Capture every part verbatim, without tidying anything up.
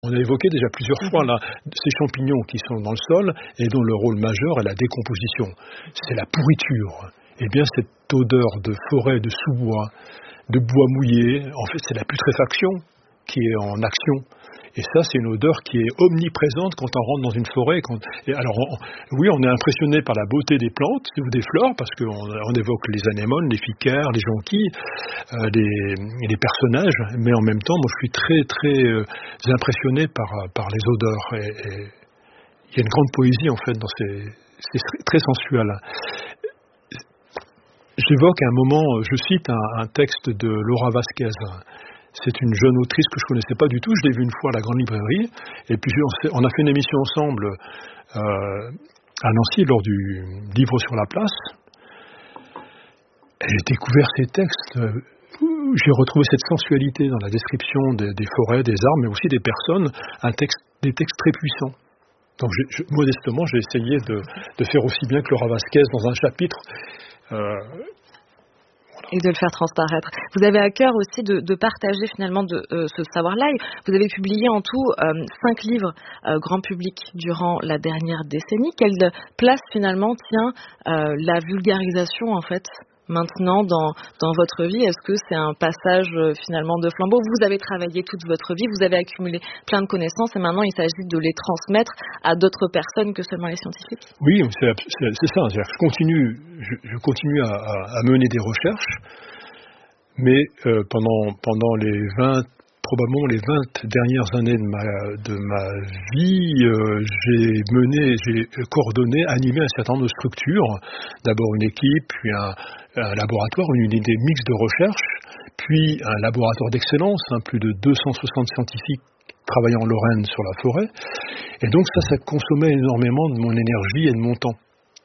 On a évoqué déjà plusieurs fois là, ces champignons qui sont dans le sol et dont le rôle majeur est la décomposition. C'est la pourriture. Eh bien, cette odeur de forêt, de sous-bois, de bois mouillé, en fait, c'est la putréfaction qui est en action. Et ça, c'est une odeur qui est omniprésente quand on rentre dans une forêt. Quand... Et alors, on... oui, on est impressionné par la beauté des plantes ou des fleurs, parce qu'on on évoque les anémones, les ficaires, les jonquilles, euh, les, les personnages, mais en même temps, moi, je suis très, très euh, impressionné par, par les odeurs. Et, et il y a une grande poésie, en fait, dans ces... C'est très sensuel. J'évoque à un moment, je cite un, un texte de Laura Vasquez. C'est une jeune autrice que je ne connaissais pas du tout. Je l'ai vue une fois à la Grande Librairie. Et puis on a fait une émission ensemble euh, à Nancy lors du Livre sur la place. Et j'ai découvert ces textes. J'ai retrouvé cette sensualité dans la description des, des forêts, des arbres, mais aussi des personnes. Un texte, des textes très puissants. Donc je, je, modestement, j'ai essayé de, de faire aussi bien que Laura Vasquez dans un chapitre. Euh, Et de le faire transparaître. Vous avez à cœur aussi de, de partager finalement de, euh, ce savoir-là. Vous avez publié en tout euh, cinq livres euh, grand public durant la dernière décennie. Quelle place finalement tient euh, la vulgarisation en fait maintenant dans, dans votre vie? Est-ce que c'est un passage euh, finalement de flambeau? Vous avez travaillé toute votre vie, vous avez accumulé plein de connaissances et maintenant il s'agit de les transmettre à d'autres personnes que seulement les scientifiques. Oui, c'est, c'est, c'est ça. C'est-à-dire que je continue, je, je continue à, à mener des recherches, mais euh, pendant, pendant les vingt, probablement les vingt dernières années de ma, de ma vie, euh, j'ai mené, j'ai coordonné, animé un certain nombre de structures. D'abord une équipe, puis un, un laboratoire, une unité mixte de recherche, puis un laboratoire d'excellence, hein, plus de deux cent soixante scientifiques travaillant en Lorraine sur la forêt. Et donc ça, ça consommait énormément de mon énergie et de mon temps.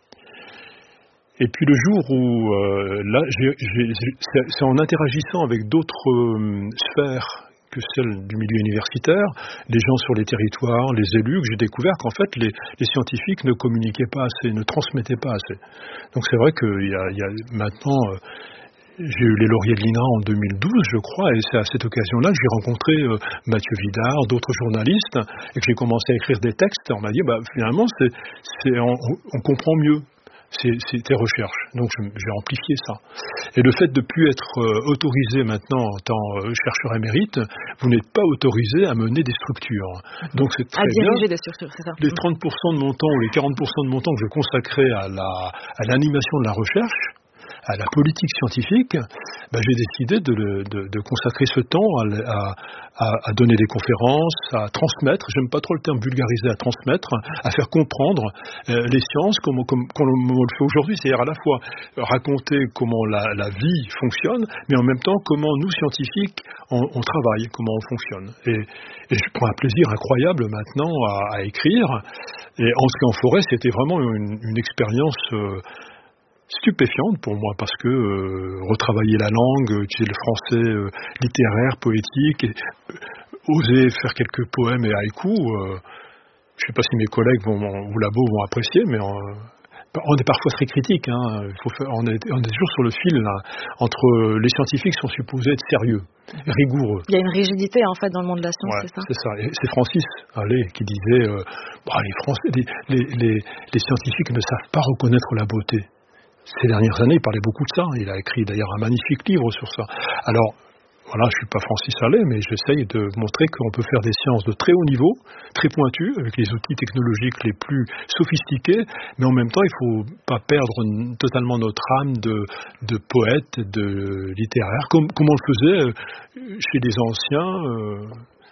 Et puis le jour où, euh, là, j'ai, j'ai, c'est, c'est en interagissant avec d'autres euh, sphères que celle du milieu universitaire, les gens sur les territoires, les élus, que j'ai découvert qu'en fait les, les scientifiques ne communiquaient pas assez, ne transmettaient pas assez. Donc c'est vrai qu'il y a, il y a maintenant, euh, j'ai eu les lauriers de l'I N R A en deux mille douze, je crois, et c'est à cette occasion-là que j'ai rencontré euh, Mathieu Vidard, d'autres journalistes, et que j'ai commencé à écrire des textes. Et on m'a dit, bah, finalement, c'est, c'est, on, on comprend mieux. C'est, c'est tes recherches. Donc je, j'ai amplifié ça. Et le fait de ne plus être euh, autorisé maintenant en tant que euh, chercheur émérite, vous n'êtes pas autorisé à mener des structures. Donc c'est très à diriger bien. Des structures, c'est ça. Les trente pour cent de mon temps ou les quarante pour cent de mon temps que je consacrais à, la, à l'animation de la recherche, à la politique scientifique, ben j'ai décidé de, le, de, de consacrer ce temps à, à, à donner des conférences, à transmettre, j'aime pas trop le terme vulgariser, à transmettre, à faire comprendre euh, les sciences comme, comme, comme on le fait aujourd'hui, c'est-à-dire à la fois raconter comment la, la vie fonctionne, mais en même temps comment nous, scientifiques, on, on travaille, comment on fonctionne. Et, et je prends un plaisir incroyable maintenant à, à écrire, et en ce qui en forêt, c'était vraiment une, une expérience... Euh, stupéfiante pour moi parce que euh, retravailler la langue, utiliser le français euh, littéraire, poétique, et, euh, oser faire quelques poèmes et haïkus, euh, je ne sais pas si mes collègues vont, ou labo vont apprécier, mais euh, on est parfois très critique, hein, faut faire, on, est, on est toujours sur le fil là, entre les scientifiques qui sont supposés être sérieux, rigoureux. Il y a une rigidité en fait dans le monde de la science, ouais, c'est ça. C'est ça. Et c'est Francis Allais qui disait euh, bah, les, Français, les, les, les, les scientifiques ne savent pas reconnaître la beauté. Ces dernières années, il parlait beaucoup de ça. Il a écrit d'ailleurs un magnifique livre sur ça. Alors, voilà, je ne suis pas Francis Allais, mais j'essaye de montrer qu'on peut faire des sciences de très haut niveau, très pointues, avec les outils technologiques les plus sophistiqués, mais en même temps, il ne faut pas perdre totalement notre âme de, de poète, de littéraire, comme, comme on le faisait chez les anciens. Euh...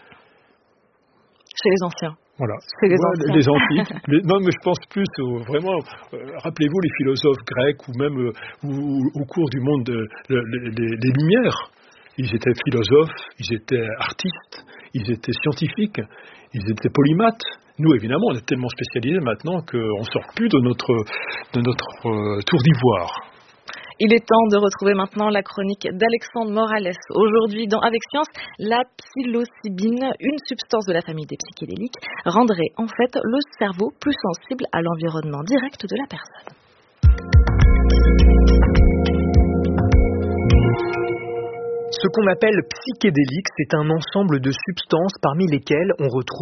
Chez les anciens. Voilà. C'est les, ouais, les antiques. les, non, mais je pense plus au, vraiment. Euh, rappelez-vous les philosophes grecs ou même euh, ou, au cours du monde de, de, de, de, des Lumières. Ils étaient philosophes, ils étaient artistes, ils étaient scientifiques, ils étaient polymathes. Nous, évidemment, on est tellement spécialisés maintenant qu'on ne sort plus de notre de notre euh, tour d'ivoire. Il est temps de retrouver maintenant la chronique d'Alexandre Morales. Aujourd'hui, dans Avec Science, la psilocybine, une substance de la famille des psychédéliques, rendrait en fait le cerveau plus sensible à l'environnement direct de la personne. Ce qu'on appelle psychédélique, c'est un ensemble de substances parmi lesquelles on retrouve